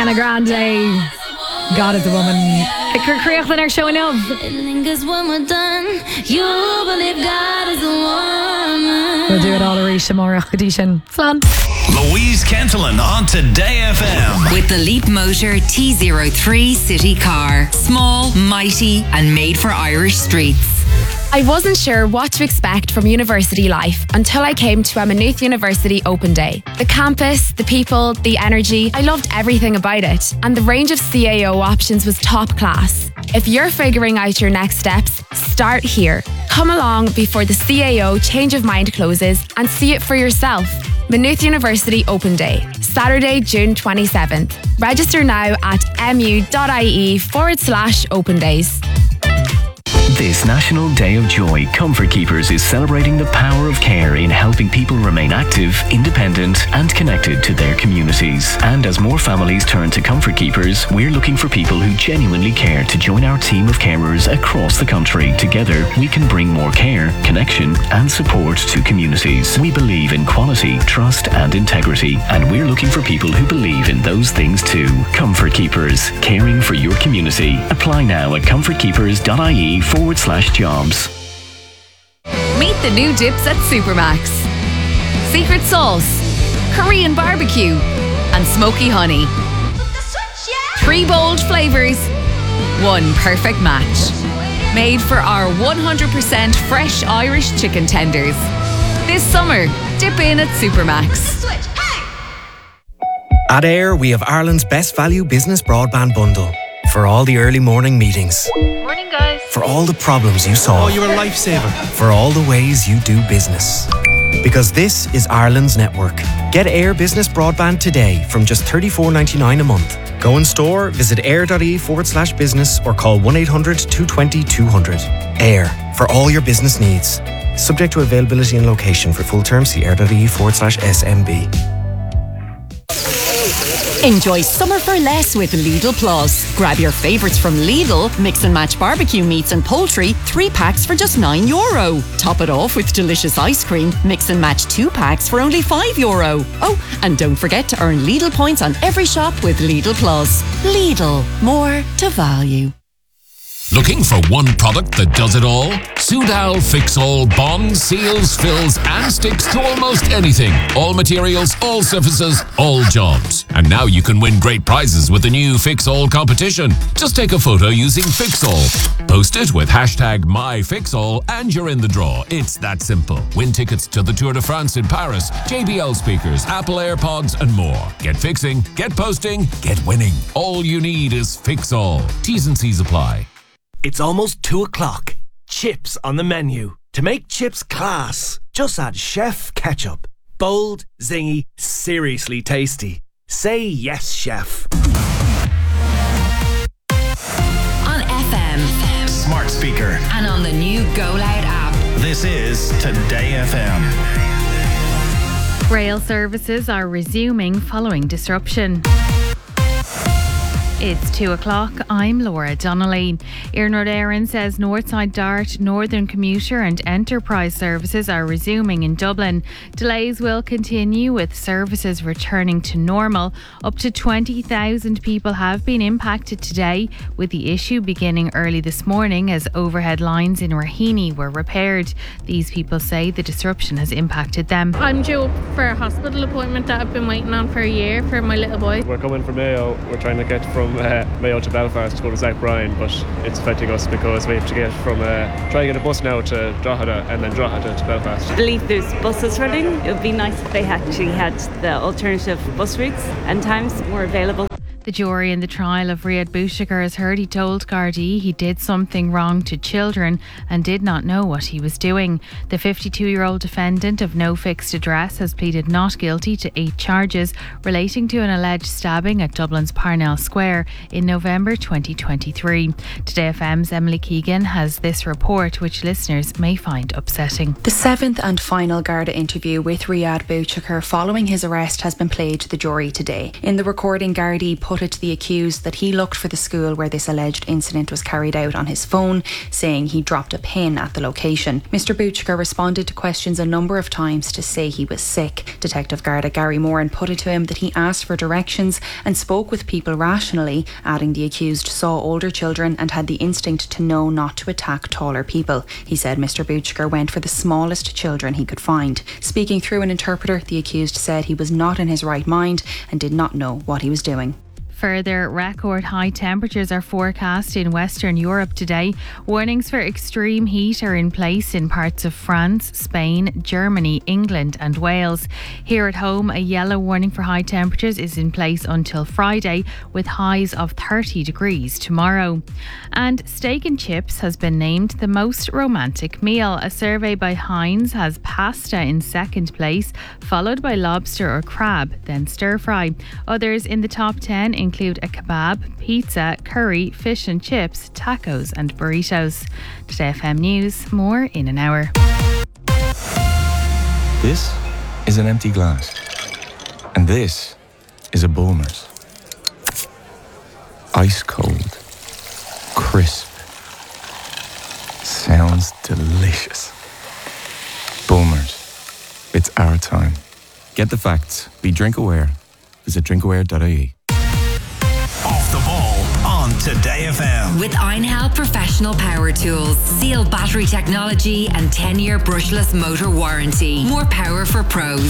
Ariana Grande. God is a woman. Creaach in our show now. We'll do it all Arisha Morach edition. Flan. Louise Kentelan on Today FM. With the Leap Motor T03 City Car. Small, mighty and made for Irish streets. I wasn't sure what to expect from university life until I came to Maynooth University Open Day. The campus, the people, the energy, I loved everything about it. And the range of CAO options was top class. If you're figuring out your next steps, start here. Come along before the CAO change of mind closes and see it for yourself. Maynooth University Open Day, Saturday, June 27th. Register now at mu.ie/open days. This National Day of Joy, Comfort Keepers is celebrating the power of care in helping people remain active, independent and connected to their communities. And as more families turn to Comfort Keepers, we're looking for people who genuinely care to join our team of carers across the country. Together, we can bring more care, connection and support to communities. We believe in quality, trust and integrity, and we're looking for people who believe in those things too. Comfort Keepers, caring for your community. Apply now at comfortkeepers.ie/jobs. Meet the new dips at Supermax. Secret sauce, Korean barbecue and smoky honey. 3 bold flavours, 1 perfect match. Made for our 100% fresh Irish chicken tenders. This summer, dip in at Supermax. At Air, we have Ireland's best value business broadband bundle. For all the early morning meetings. Morning, guys. For all the problems you solve. Oh, you're a lifesaver. For all the ways you do business. Because this is Ireland's network. Get Air Business Broadband today from just $34.99 a month. Go in store, visit air.ie/business or call 1-800-220-200. Air, for all your business needs. Subject to availability and location. For full terms, see air.ie/SMB. Enjoy summer for less with Lidl Plus. Grab your favourites from Lidl, mix and match barbecue meats and poultry, 3 packs for just €9. Top it off with delicious ice cream, mix and match 2 packs for only €5. Oh, and don't forget to earn Lidl points on every shop with Lidl Plus. Lidl, more to value. Looking for one product that does it all? Soudal Fix-All bonds, seals, fills and sticks to almost anything. All materials, all surfaces, all jobs. And now you can win great prizes with the new Fix-All competition. Just take a photo using Fix-All. Post it with hashtag MyFixAll and you're in the draw. It's that simple. Win tickets to the Tour de France in Paris, JBL speakers, Apple AirPods and more. Get fixing, get posting, get winning. All you need is Fix-All. T's and C's apply. It's almost 2 o'clock. Chips on the menu. To make chips class, just add Chef Ketchup. Bold, zingy, seriously tasty. Say yes, chef. On FM, Smart speaker, and on the new Go Loud app. this is Today FM. Rail services are resuming following disruption. It's 2 o'clock. I'm Laura Donnelly. Earnord Éireann says Northside Dart, Northern Commuter and Enterprise services are resuming in Dublin. Delays will continue with services returning to normal. Up to 20,000 people have been impacted today, with the issue beginning early this morning as overhead lines in Raheny were repaired. These people say the disruption has impacted them. I'm due for a hospital appointment that I've been waiting on for a year for my little boy. We're coming from Mayo. We're trying to get from Mayo to Belfast to go to Zach Bryan, but it's affecting us because we have to get from try to get a bus now to Drogheda and then Drogheda to Belfast. I believe there's buses running. It would be nice if they actually had the alternative bus routes and times more available. The jury in the trial of Riyad Bouchakar has heard he told Gardaí he did something wrong to children and did not know what he was doing. The 52-year-old defendant of no fixed address has pleaded not guilty to 8 charges relating to an alleged stabbing at Dublin's Parnell Square in November 2023. Today FM's Emily Keegan has this report, which listeners may find upsetting. The 7th and final Garda interview with Riyad Bouchakar following his arrest has been played to the jury today. In the recording, Gardaí put put it to the accused that he looked for the school where this alleged incident was carried out on his phone, saying he dropped a pin at the location. Mr. Buchker responded to questions a number of times to say he was sick. Detective Garda Gary Moran put it to him that he asked for directions and spoke with people rationally, adding the accused saw older children and had the instinct to know not to attack taller people. He said Mr. Buchker went for the smallest children he could find. Speaking through an interpreter, the accused said he was not in his right mind and did not know what he was doing. Further record high temperatures are forecast in Western Europe today. Warnings for extreme heat are in place in parts of France, Spain, Germany, England and Wales. Here at home, a yellow warning for high temperatures is in place until Friday, with highs of 30 degrees tomorrow. And steak and chips has been named the most romantic meal. A survey by Heinz has pasta in second place, followed by lobster or crab, then stir fry. Others in the top 10 include a kebab, pizza, curry, fish and chips, tacos and burritos. Today FM News, more in an hour. This is an empty glass. And this is a Bulmers. Ice cold. Crisp. Sounds delicious. Bulmers. It's our time. Get the facts. Be drink aware. Visit drinkaware.ie. Off the ball on Today FM. With Einhell Professional Power Tools, sealed battery technology and 10-year brushless motor warranty. More power for pros.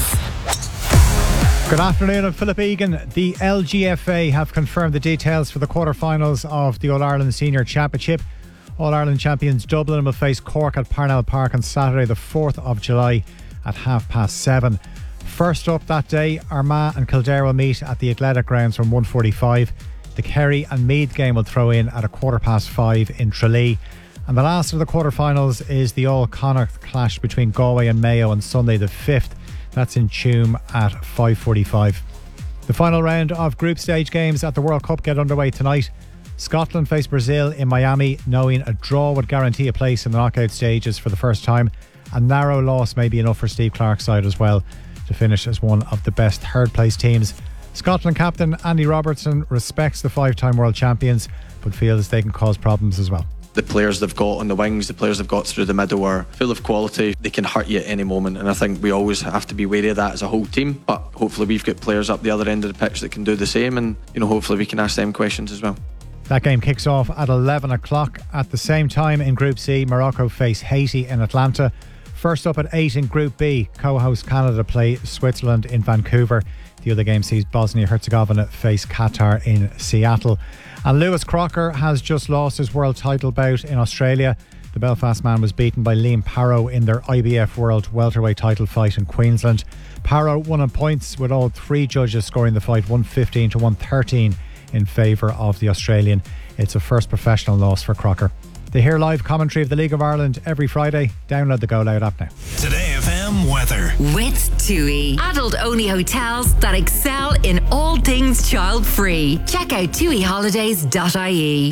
Good afternoon, I'm Philip Egan. The LGFA have confirmed the details for the quarter-finals of the All-Ireland Senior Championship. All-Ireland champions Dublin will face Cork at Parnell Park on Saturday the 4th of July at 7:30. First up that day, Armagh and Kildare will meet at the Athletic Grounds from 1:45. The Kerry and Meath game will throw in at 5:15 in Tralee. And the last of the quarter-finals is the All-Connacht clash between Galway and Mayo on Sunday the 5th. That's in Tuam at 5:45. The final round of group stage games at the World Cup get underway tonight. Scotland face Brazil in Miami, knowing a draw would guarantee a place in the knockout stages for the first time. A narrow loss may be enough for Steve Clarke's side as well to finish as one of the best third-place teams. Scotland captain Andy Robertson respects the five-time world champions, but feels they can cause problems as well. The players they've got on the wings, the players they've got through the middle are full of quality. They can hurt you at any moment, and I think we always have to be wary of that as a whole team. But hopefully we've got players up the other end of the pitch that can do the same, and hopefully we can ask them questions as well. That game kicks off at 11 o'clock. At the same time in Group C, Morocco face Haiti in Atlanta. First up at 8 in Group B, co-host Canada play Switzerland in Vancouver. The other game sees Bosnia-Herzegovina face Qatar in Seattle. And Lewis Crocker has just lost his world title bout in Australia. The Belfast man was beaten by Liam Parrow in their IBF World Welterweight title fight in Queensland. Parrow won on points, with all three judges scoring the fight 115 to 113 in favour of the Australian. It's a first professional loss for Crocker. They hear live commentary of the League of Ireland every Friday. Download the Go Loud app now. Today FM weather. With TUI. Adult-only hotels that excel in all things child-free. Check out tuiholidays.ie.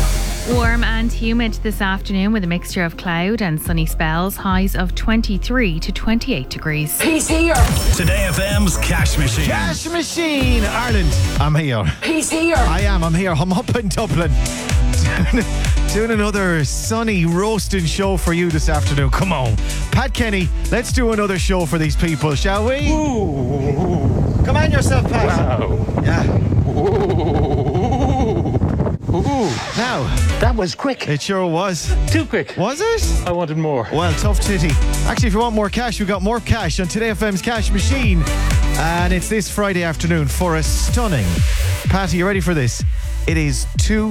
Warm and humid this afternoon with a mixture of cloud and sunny spells. Highs of 23 to 28 degrees. He's here. Today FM's Cash Machine. Cash Machine, Ireland. I'm here. He's here. I'm here. I'm up in Dublin. Doing another sunny roasting show for you this afternoon. Come on, Pat Kenny, let's do another show for these people, shall we? Ooh. Come on yourself, Pat. Wow. Yeah. Ooh. Now, that was quick. It sure was. Too quick. Was it? I wanted more. Well, tough titty. Actually, if you want more cash, we've got more cash on Today FM's Cash Machine. And it's this Friday afternoon for a stunning... Pat, are you ready for this? It is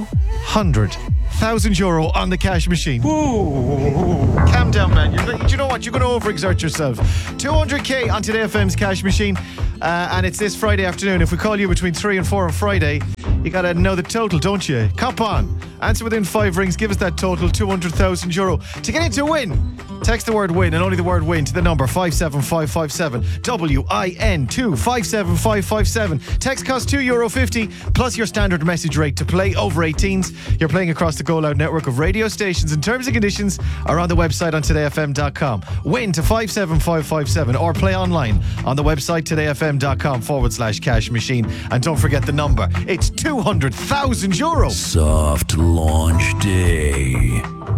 €200,000 on the cash machine. Ooh. Calm down, man. You know what? You're going to overexert yourself. 200k on Today FM's cash machine. And it's this Friday afternoon. If we call you between 3 and 4 on Friday, you got to know the total, don't you? Cop on. Answer within 5 rings. Give us that total, €200,000. To get in to win, Text the word win and only the word win to the number 57557. WIN 2 57557. Text costs €2.50 plus your standard message rate to play over 18s. You're playing across the Go Loud network of radio stations, and terms and conditions are on the website on todayfm.com. Win to 57557 or play online on the website todayfm.com/cash machine. And don't forget the number. It's €200,000. Soft launch day.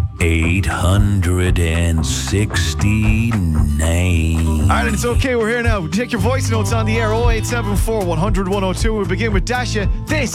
869. Ireland, it's okay, we're here now. Take your voice notes on the air. 0874 100 102. We begin with Dasha. This